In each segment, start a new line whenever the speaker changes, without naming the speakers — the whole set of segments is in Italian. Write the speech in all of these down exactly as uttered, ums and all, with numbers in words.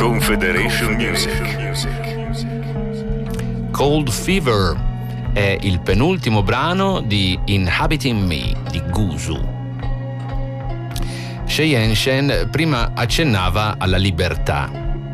Confederation Music.
Cold Fever è il penultimo brano di Inhabiting Me di Guzu. Cheyenne Shen prima accennava alla libertà.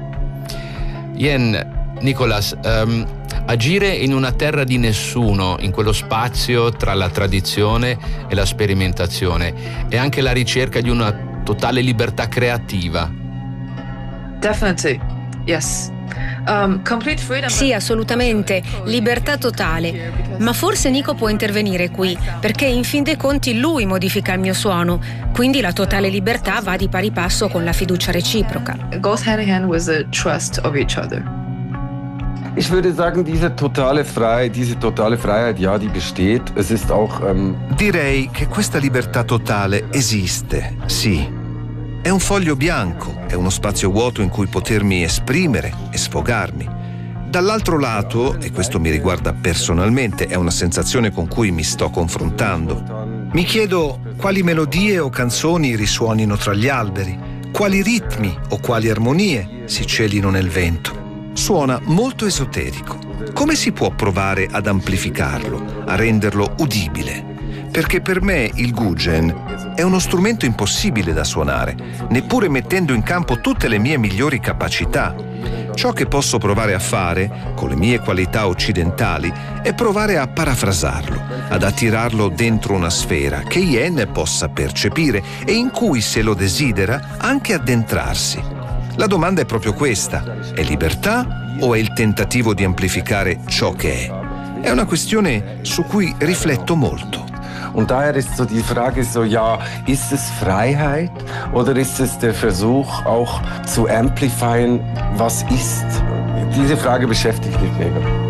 Yen, Nicholas, um, agire in una terra di nessuno, in quello spazio tra la tradizione e la sperimentazione, è anche la ricerca di una totale libertà creativa.
Definitely, yes. Um, complete freedom.
Sì, assolutamente, libertà totale. Ma forse Nico può intervenire qui, perché in fin dei conti lui modifica il mio suono, quindi la totale libertà va di pari passo con la fiducia reciproca.
It goes hand in hand with the trust of each other.
Ich würde sagen, diese totale Freiheit, diese totale Freiheit, ja, die besteht. Es ist auch, ähm
Direi che questa libertà totale esiste, sì. È un foglio bianco, è uno spazio vuoto in cui potermi esprimere e sfogarmi. Dall'altro lato, e questo mi riguarda personalmente, è una sensazione con cui mi sto confrontando. Mi chiedo quali melodie o canzoni risuonino tra gli alberi, quali ritmi o quali armonie si celino nel vento. Suona molto esoterico. Come si può provare ad amplificarlo, a renderlo udibile? Perché per me il guzheng è uno strumento impossibile da suonare, neppure mettendo in campo tutte le mie migliori capacità. Ciò che posso provare a fare, con le mie qualità occidentali, è provare a parafrasarlo, ad attirarlo dentro una sfera che Yen possa percepire e in cui, se lo desidera, anche addentrarsi. La domanda è proprio questa: è libertà o è il tentativo di amplificare ciò che è? È una questione su cui rifletto molto.
Und daher ist so die Frage so, ja, ist es Freiheit oder ist es der Versuch auch zu amplifieren, was ist? Diese Frage beschäftigt mich mega.